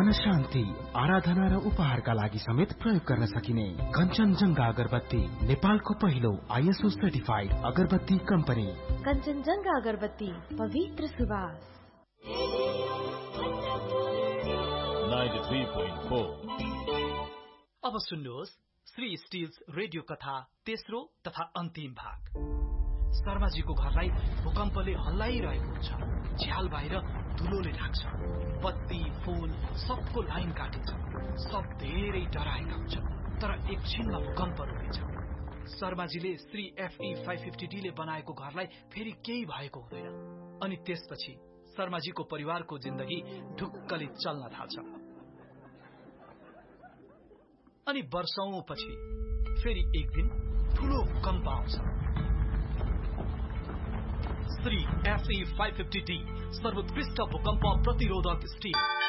मन शान्ति, आराधना र उपहारका लागि समेत प्रयोग गर्न सकिने कञ्चनजंघा अगरबत्ती, नेपालको पहिलो ISO सर्टिफाइड अगरबत्ती कम्पनी। कञ्चनजंघा अगरबत्ती, पवित्र सुवास। 93.4। अब सुन्नुहोस् श्री स्टिल्स रेडियो कथा तेस्रो तथा अन्तिम भाग। शर्माजीको घरलाई भूकम्पले हल्लाइरहेको हुन्छ। झ्याल बाहिर धुलोले ढाक्छ। बत्ती, फूल सबको लाइन काटिन्छ। सब धेरै डराएका हुन्छन्, तर एकछिनमा भूकम्प रोकिन्छ। शर्माजीले श्री FE 550D ले बनाएको घरलाई फेरि केही भएको हुँदैन। अनि त्यसपछि शर्माजीको परिवारको जिन्दगी ढुक्कले चल्न थाल्छ। अनि वर्षौंपछि फेरि एक दिन ठूलो भूकम्प आउँछ। श्री FE 550D सर्वोत्कृष्ट भूकम्प प्रतिरोधक स्टिल।